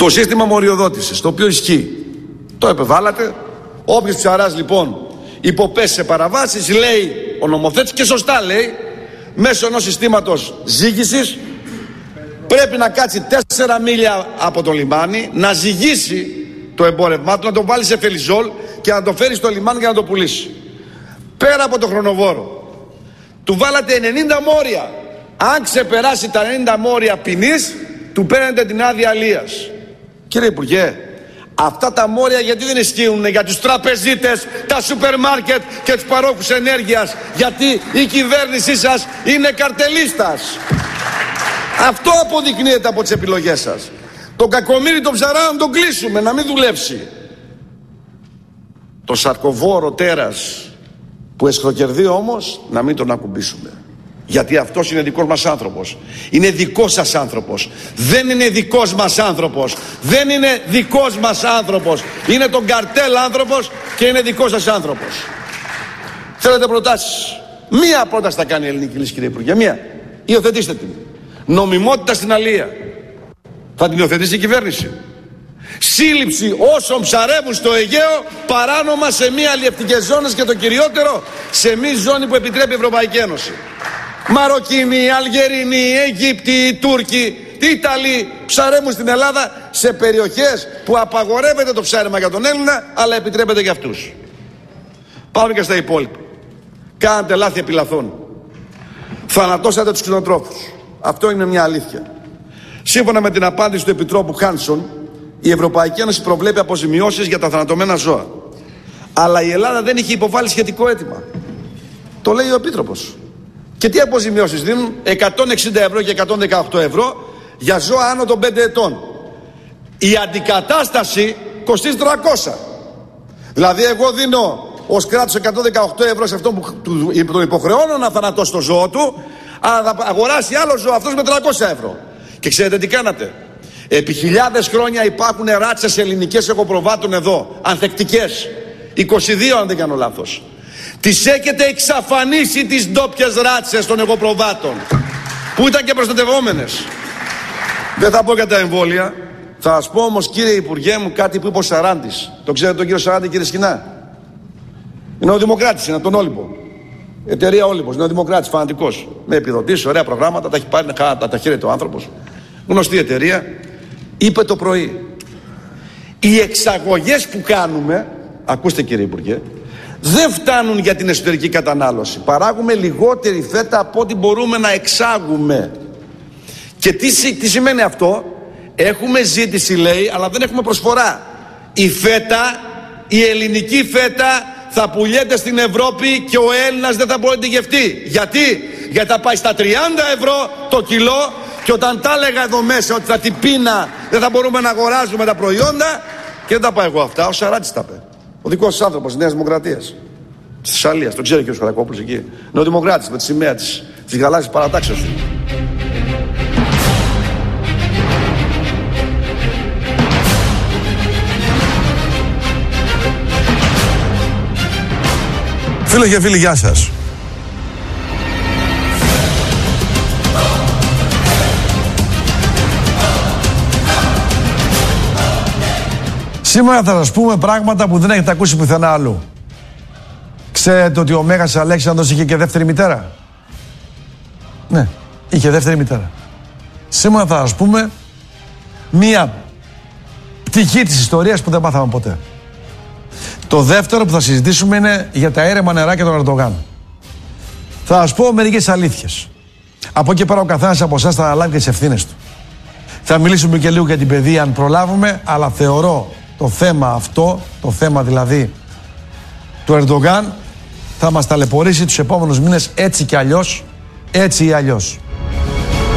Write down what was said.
Το σύστημα μοριοδότησης, το οποίο ισχύει, το επεβάλατε. Όποιος ψαράς λοιπόν υποπέσει σε παραβάσεις, λέει ο νομοθέτης, και σωστά λέει, μέσω ενός συστήματος ζύγισης πρέπει να κάτσει 4 μίλια από το λιμάνι, να ζυγίσει το εμπόρευμά του, να το βάλει σε φελιζόλ και να το φέρει στο λιμάνι για να το πουλήσει. Πέρα από το χρονοβόρο, του βάλατε 90 μόρια. Αν ξεπεράσει τα 90 μόρια ποινής, του παίρνετε την άδεια αλίας. Κύριε Υπουργέ, αυτά τα μόρια γιατί δεν ισχύουν για τους τραπεζίτες, τα σούπερ μάρκετ και τους παρόχους ενέργειας? Γιατί η κυβέρνησή σας είναι καρτελίστας. Αυτό αποδεικνύεται από τις επιλογές σας. Το κακομοίρι τον ψαρά να τον κλείσουμε, να μην δουλέψει. Το σαρκοβόρο τέρας που εσχροκερδεί όμως, να μην τον ακουμπήσουμε. Γιατί αυτός είναι δικός μας άνθρωπος. Είναι δικός σας άνθρωπος. Δεν είναι δικός μας άνθρωπος. Δεν είναι δικός μας άνθρωπος. Είναι τον καρτέλ άνθρωπος και είναι δικός σας άνθρωπος. Θέλετε προτάσεις? Μία πρόταση θα κάνει η ελληνική λύση, κύριε Υπουργέ. Μία. Υιοθετήστε την. Νομιμότητα στην αλία. Θα την υιοθετήσει η κυβέρνηση. Σύλληψη όσων ψαρεύουν στο Αιγαίο παράνομα σε μία αλλιευτικές ζώνες και το κυριότερο, σε μία ζώνη που επιτρέπει η Ευρωπαϊκή Ένωση. Μαροκίνοι, Αλγερινοί, Αιγύπτιοι, Τούρκοι, Ιταλοί ψαρεύουν στην Ελλάδα σε περιοχές που απαγορεύεται το ψάρεμα για τον Έλληνα, αλλά επιτρέπεται για αυτούς. Πάμε και στα υπόλοιπα. Κάνατε λάθη επιλαθών. Θανατώσατε τους κτηνοτρόφους. Αυτό είναι μια αλήθεια. Σύμφωνα με την απάντηση του Επιτρόπου Χάνσον, η Ευρωπαϊκή Ένωση προβλέπει αποζημιώσεις για τα θανατωμένα ζώα. Αλλά η Ελλάδα δεν είχε υποβάλει σχετικό αίτημα. Το λέει ο Επίτροπος. Και τι αποζημιώσεις δίνουν? 160 ευρώ και 118 ευρώ για ζώα άνω των 5 ετών. Η αντικατάσταση κοστίζει 300. Δηλαδή εγώ δίνω ως κράτος 118 ευρώ σε αυτόν που τον υποχρεώνω να θανατώσει το ζώο του, αλλά θα αγοράσει άλλο ζώο αυτός με 300 ευρώ. Και ξέρετε τι κάνατε? Επί χιλιάδες χρόνια υπάρχουν ράτσες ελληνικές εγωπροβάτων εδώ, ανθεκτικές. 22 αν δεν κάνω λάθος. Τις έχετε εξαφανίσει τις ντόπιες ράτσες των εγωπροβάτων, που ήταν και προστατευόμενες. Δεν θα πω για τα εμβόλια. Θα σας πω όμως, κύριε Υπουργέ μου, κάτι που είπε ο Σαράντης. Το ξέρετε τον κύριο Σαράντη, κύριε Σκινά? Είναι ο Δημοκράτης, είναι από τον Όλυμπο. Εταιρεία Όλυμπος, είναι ο Δημοκράτης, φανατικός. Με επιδοτήσεις, ωραία προγράμματα, τα έχει πάρει τα χέρια ο άνθρωπος. Γνωστή εταιρεία. Είπε το πρωί, οι εξαγωγές που κάνουμε, ακούστε κύριε Υπουργέ, δεν φτάνουν για την εσωτερική κατανάλωση. Παράγουμε λιγότερη φέτα από ό,τι μπορούμε να εξάγουμε. Και τι σημαίνει αυτό? Έχουμε ζήτηση, λέει, αλλά δεν έχουμε προσφορά. Η φέτα, η ελληνική φέτα θα πουλιέται στην Ευρώπη και ο Έλληνας δεν θα μπορεί να την γευτεί. Γιατί? Γιατί θα πάει στα 30 ευρώ το κιλό, και όταν τα έλεγα εδώ μέσα ότι θα την πείνα δεν θα μπορούμε να αγοράζουμε τα προϊόντα, και δεν τα πάω εγώ αυτά, ο Σαράντης τα είπε. Ο δικός σας άνθρωπος της Νέας Δημοκρατίας, της Θεσσαλίας, τον ξέρει και ο Καρακόπουλος εκεί. Είναι ο Δημοκράτης με τη σημαία της γαλάζιας παρατάξεως του. Φίλοι και φίλοι, γεια σας. Σήμερα θα σας πούμε πράγματα που δεν έχετε ακούσει πουθενά αλλού. Ξέρετε ότι ο Μέγας Αλέξανδρος είχε και δεύτερη μητέρα? Ναι, είχε δεύτερη μητέρα. Σήμερα θα σας πούμε μία πτυχή της ιστορίας που δεν μάθαμε ποτέ. Το δεύτερο που θα συζητήσουμε είναι για τα αίρεμα νερά και τον Ερντογάν. Θα σας πω μερικές αλήθειες. Από εκεί πέρα ο καθένας από εσάς θα αναλάβει τις ευθύνες του. Θα μιλήσουμε και λίγο για την παιδεία αν προλάβουμε, αλλά θεωρώ το θέμα αυτό, το θέμα δηλαδή του Ερντογάν, θα μας ταλαιπωρήσει τους επόμενους μήνες έτσι και αλλιώς, έτσι ή αλλιώς.